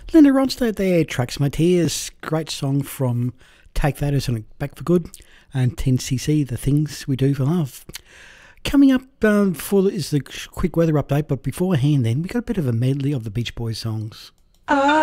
Linda Ronstadt there, Tracks My Tears. Great song from Take That as a Back for Good and 10cc, The Things We Do for Love. Coming up is the quick weather update, but beforehand then, we got a bit of a medley of the Beach Boys songs.